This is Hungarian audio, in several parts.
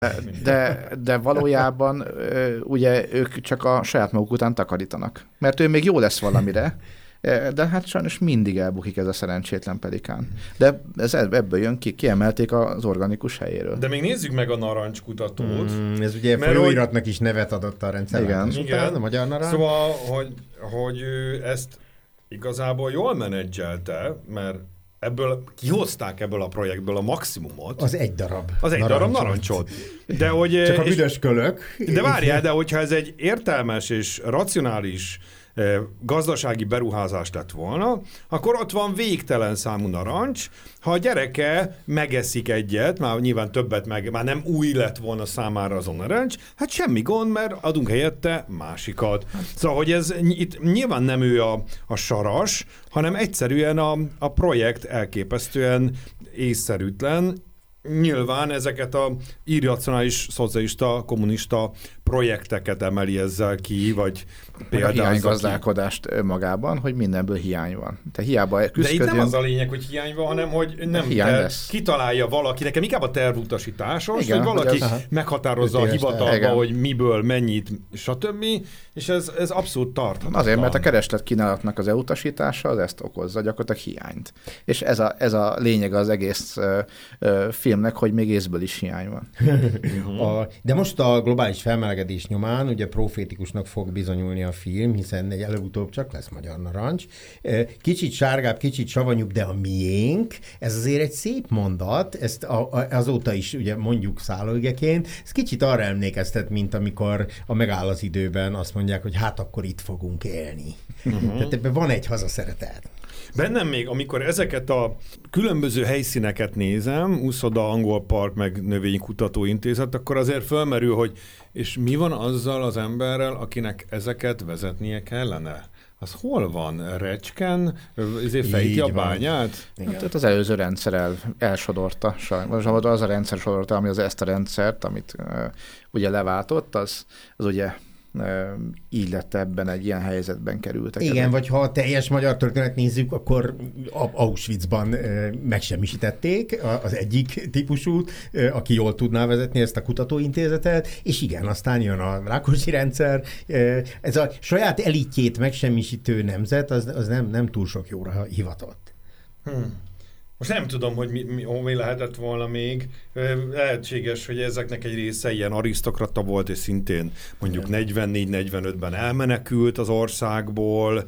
De valójában ugye ők csak a saját maguk után takarítanak. Mert ő még jó lesz valamire, de hát sajnos mindig elbukik ez a szerencsétlen pelikán. De ebből jön ki, kiemelték az organikus helyéről. De még nézzük meg a narancskutatót. Ez ugye folyóiratnak is nevet adott a rendszerváltás után, a Magyar Narancs. Szóval, hogy ő ezt igazából jól menedzselte, mert kihozták ebből a projektből a maximumot. Az egy darab. Az egy darab narancsot. De hogy, csak a büdös kölök. De várjál, de hogyha ez egy értelmes és racionális gazdasági beruházás lett volna, akkor ott van végtelen számú narancs. Ha a gyereke megeszik egyet, már nyilván többet már nem új lett volna számára az a narancs, hát semmi gond, mert adunk helyette másikat. Szóval, hogy ez itt nyilván nem ő a saras, hanem egyszerűen a projekt elképesztően észszerűtlen. Nyilván ezeket a irracionális, szocialista, kommunista projekteket emeli ezzel ki, vagy például a hiánygazdálkodást önmagában, hogy mindenből hiány van. Te hiába küzdködjön. De itt nem az a lényeg, hogy hiány van, hanem hogy nem kitalálja valaki, nekem inkább a tervutasításos, hogy valaki meghatározza a hivatalba, hogy miből, mennyit, stb. És ez abszolút tarthatatlan. Azért, mert a kereslet kínálatnak az elutasítása az ezt okozza, gyakorlatilag hiányt. És ez a lényeg az egész filmnek, hogy még észből is hiány van. De most a globális felmelegedés nyomán ugye profétikusnak fog bizonyulni a film, hiszen előbb-utóbb csak lesz Magyar Narancs. Kicsit sárgább, kicsit savanyúbb, de a miénk, ez azért egy szép mondat, ezt azóta is ugye mondjuk szállóigeként, ez kicsit arra emlékeztet, mint amikor a Megáll az időben azt mondják, hogy hát akkor itt fogunk élni. Tehát ebben van egy hazaszeretet. Bennem még, amikor ezeket a különböző helyszíneket nézem, Úszoda, Angol Park, meg Növénykutató Intézet, akkor azért fölmerül, hogy és mi van azzal az emberrel, akinek ezeket vezetnie kellene? Az hol van? Recsken? Ezért fejti a bányát? Hát az előző rendszer elsodorta. Sajnos az a rendszer sodorta, ami ezt a rendszert, amit ugye leváltott, az ugye így lett ebben egy ilyen helyzetben kerültek. Igen, vagy ha a teljes magyar történet nézzük, akkor Auschwitzban megsemmisítették az egyik típusút, aki jól tudná vezetni ezt a kutatóintézetet, és igen, aztán jön a Rákosi rendszer. Ez a saját elitjét megsemmisítő nemzet, az nem túl sok jóra hivatott. Most nem tudom, hogy mi lehetett volna még. Lehetséges, hogy ezeknek egy része ilyen arisztokrata volt, és szintén mondjuk 44-45-ben elmenekült az országból.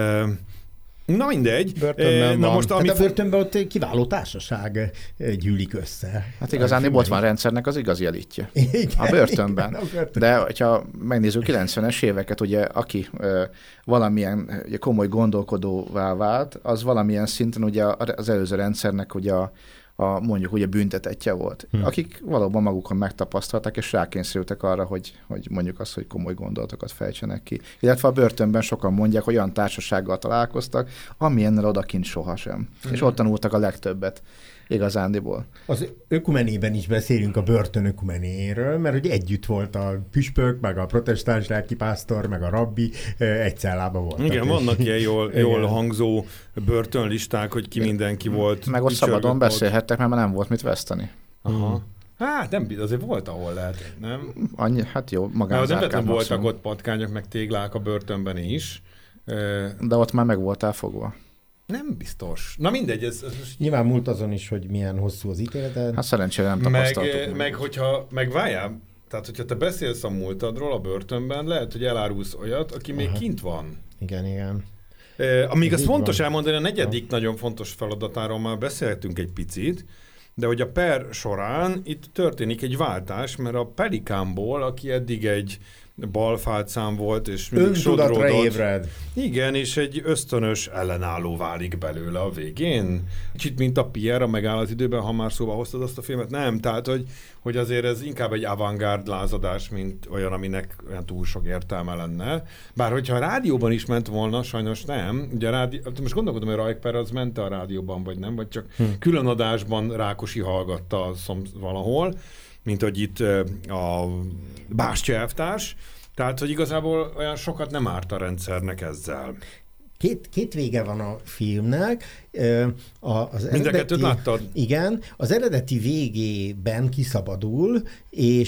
Na mindegy. Börtönben van. Most, a börtönben ott kiváló társaság gyűlik össze. Hát igazán ott van rendszernek az igazi elitje. A börtönben. De ha megnézzük 90-es éveket, ugye aki valamilyen ugye, komoly gondolkodóvá vált, az valamilyen szinten ugye az előző rendszernek ugye mondjuk ugye büntetetje volt. Akik valóban magukon megtapasztalták, és rákényszerültek arra, hogy mondjuk azt, hogy komoly gondolatokat fejtsenek ki. Illetve a börtönben sokan mondják, hogy olyan társasággal találkoztak, amilyennel odakint sohasem. És ott tanultak a legtöbbet igazándiból. Az ökumenében is beszélünk a börtön ökumenéről, mert ugye együtt volt a püspök, meg a protestáns lelkipásztor, meg a rabbi, egy cellában voltak. Igen, vannak ilyen jól hangzó börtönlisták, hogy ki mindenki volt. Meg ott szabadon beszélhettek, mert már nem volt mit veszteni. Aha. Hát nem, azért volt, ahol lehet, nem? Hát jó, magánzárkán. Nem voltak ott patkányok, meg téglák a börtönben is. De ott már meg voltál fogva. Nem biztos. Na mindegy, ez most... Nyilván múlt azon is, hogy milyen hosszú az ítéleted. Hát szerencsére nem tapasztaltuk. Meg várjál, tehát hogyha te beszélsz a múltadról a börtönben, lehet, hogy elárulsz olyat, aki még kint van. Igen. Amíg azt fontos elmondani, a negyedik nagyon fontos feladatáról már beszéltünk egy picit, de hogy a per során itt történik egy váltás, mert a Pelikánból, aki eddig egy balfálcám volt, és mindig öntudatra ébred. Igen, és egy ösztönös ellenálló válik belőle a végén. Kicsit, mint a Pierre, a Megáll az időben, ha már szóba hoztad azt a filmet. Nem, tehát, hogy azért ez inkább egy avantgárd lázadás, mint olyan, aminek olyan túl sok értelme lenne. Bár hogyha a rádióban is ment volna, sajnos nem. Ugye most gondolkodom, hogy Rajkper az ment a rádióban, vagy nem, vagy csak külön adásban Rákosi hallgatta valahol, mint hogy itt a Bástya elvtárs. Tehát, hogy igazából olyan sokat nem árt a rendszernek ezzel. Két vége van a filmnek. Mind a kettőt láttad? Igen. Az eredeti végében kiszabadul, és